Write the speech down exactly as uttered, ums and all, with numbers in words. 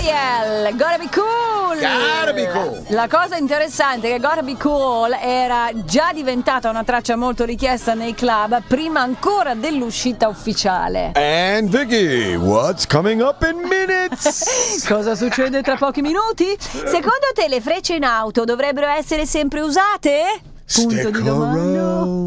Gabriel, Gotta Be Cool. Gotta Be Cool. La cosa interessante è che Gotta Be Cool era già diventata una traccia molto richiesta nei club prima ancora dell'uscita ufficiale. And Vicky, what's coming up in minutes? Cosa succede tra pochi minuti? Secondo te le frecce in auto dovrebbero essere sempre usate? Punto Stick di domanda. around.